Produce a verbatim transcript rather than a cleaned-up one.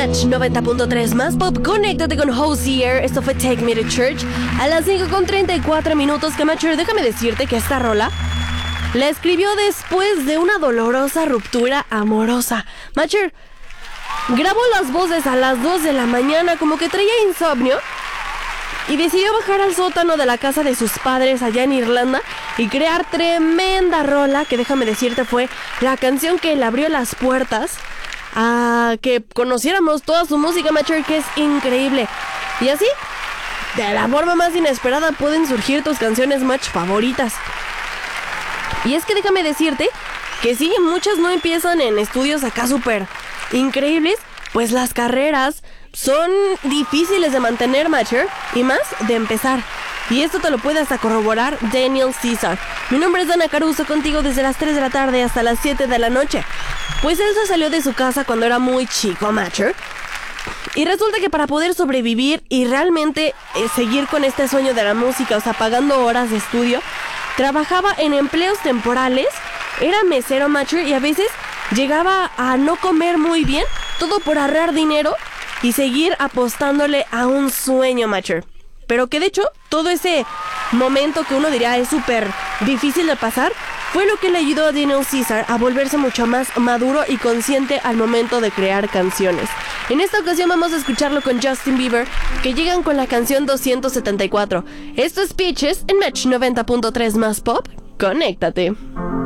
Match noventa punto tres más pop. Conéctate con Hozier. Esto fue Take Me to Church a las cinco con treinta y cuatro minutos. Que Matcher, déjame decirte que esta rola la escribió después de una dolorosa ruptura amorosa. Matcher grabó las voces a las dos de la mañana, como que traía insomnio, y decidió bajar al sótano de la casa de sus padres allá en Irlanda y crear tremenda rola que, déjame decirte, fue la canción que le abrió las puertas a que conociéramos toda su música, Matcher, que es increíble. Y así, de la forma más inesperada, pueden surgir tus canciones Match favoritas. Y es que déjame decirte que sí, muchas no empiezan en estudios acá súper increíbles, pues las carreras son difíciles de mantener, Matcher, y más de empezar. Y esto te lo puede hasta corroborar Daniel Caesar. Mi nombre es Dana Caruso, contigo desde las tres de la tarde hasta las siete de la noche. Pues él se salió de su casa cuando era muy chico, Matcher. Y resulta que para poder sobrevivir y realmente eh, seguir con este sueño de la música, o sea, pagando horas de estudio, trabajaba en empleos temporales, era mesero, Matcher, y a veces llegaba a no comer muy bien, todo por ahorrar dinero y seguir apostándole a un sueño, Matcher. Pero que de hecho, todo ese momento que uno diría es súper difícil de pasar, fue lo que le ayudó a Daniel Caesar a volverse mucho más maduro y consciente al momento de crear canciones. En esta ocasión vamos a escucharlo con Justin Bieber, que llegan con la canción doscientos setenta y cuatro. Esto es Peaches en Match noventa punto tres más pop. Conéctate.